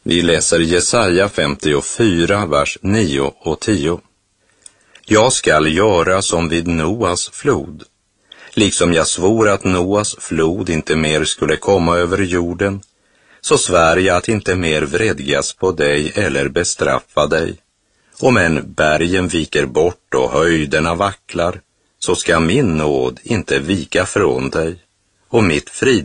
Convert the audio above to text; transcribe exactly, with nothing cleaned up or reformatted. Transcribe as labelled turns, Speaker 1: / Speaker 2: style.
Speaker 1: Vi läser Jesaja femtiofyra, vers nio och tio. Jag skall göra som vid Noas flod. Liksom jag svor att Noas flod inte mer skulle komma över jorden, så svär jag att inte mer vredgas på dig eller bestraffa dig. Om än bergen viker bort och höjderna vacklar, så ska min nåd inte vika från dig, och mitt frid